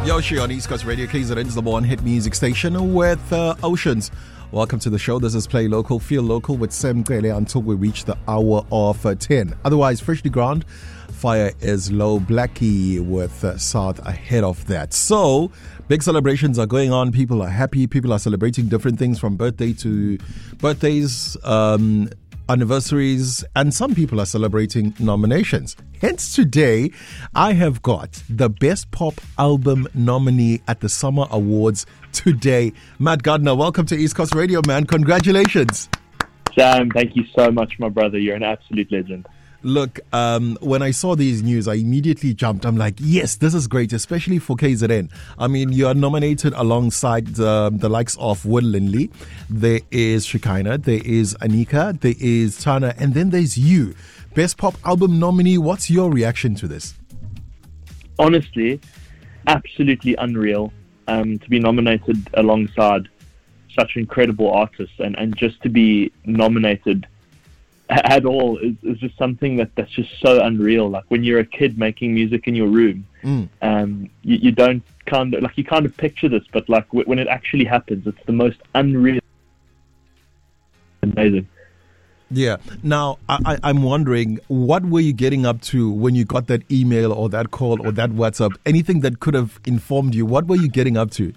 Yoshi on East Coast Radio, KZN's the one hit music station with Oceans. Welcome to the show. This is Play Local, Feel Local with Sam Kwele until we reach the hour of 10. Otherwise, Freshly Ground, Fire is Low, Blackie with South ahead of that. So, big celebrations are going on. People are happy. People are celebrating different things from birthdays, anniversaries, and some people are celebrating nominations. Hence today, I have got the Best Pop Album nominee at the Summer Awards today. Matt Gardner, welcome to East Coast Radio, man. Congratulations. Sam, thank you so much, my brother. You're an absolute legend. Look, when I saw these news, I immediately jumped. I'm like, yes, this is great, especially for KZN. I mean, you are nominated alongside the likes of Will Lindley. There is Shekinah, there is Anika, there is Tana, and then there's you. Best Pop Album nominee. What's your reaction to this? Honestly, absolutely unreal to be nominated alongside such incredible artists and just to be nominated at all is just something that's just so unreal. Like when you're a kid making music in your room, you don't kind of picture this, but like when it actually happens, it's the most unreal, amazing. Yeah. Now, I'm wondering, what were you getting up to when you got that email or that call or that WhatsApp? Anything that could have informed you? What were you getting up to?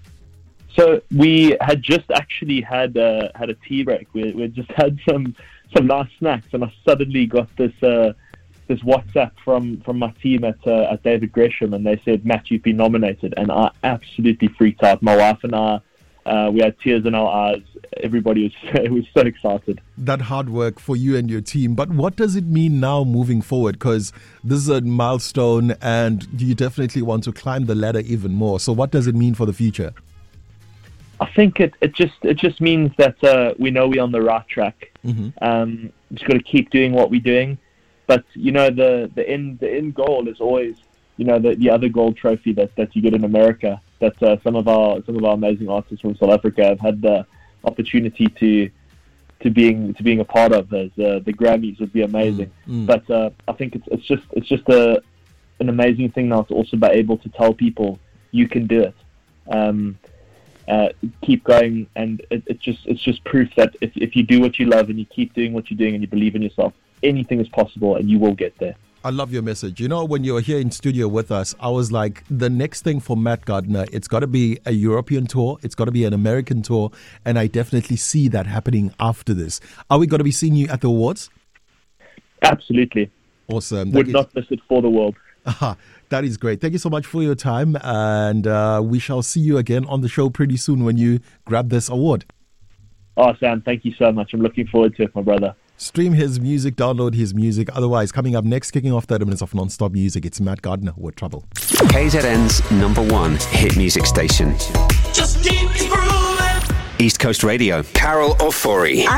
So we had just actually had a tea break. We just had some nice snacks, and I suddenly got this WhatsApp from my team at David Gresham, and they said, Matt, you've been nominated, and I absolutely freaked out. My wife and I, we had tears in our eyes. Everybody was so excited. That hard work for you and your team, but what does it mean now moving forward? Because this is a milestone, and you definitely want to climb the ladder even more. So what does it mean for the future? I think it just means that we know we're on the right track. Mm-hmm. Just got to keep doing what we're doing, but you know the end goal is always the other gold trophy that you get in America. That some of our amazing artists from South Africa have had the opportunity to being a part of. As the Grammys would be amazing, but I think it's just an amazing thing now to also be able to tell people you can do it. Keep going, and it's just proof that if you do what you love and you keep doing what you're doing and you believe in yourself, anything is possible and you will get there. I love your message. You know, when you were here in studio with us, I was like, the next thing for Matt Gardner, it's got to be a European tour, it's got to be an American tour, and I definitely see that happening after this. Are we going to be seeing you at the awards? Absolutely. Awesome. Would not miss it for the world. That is great. Thank you so much for your time, and we shall see you again on the show pretty soon when you grab this award. Oh, Sam, thank you so much. I'm looking forward to it, my brother. Stream his music, download his music. Otherwise, coming up next, kicking off 30 minutes of non-stop music, it's Matt Gardner with Trouble. KZN's #1 hit music station. Just keep grooving. East Coast Radio. Carol Ofori.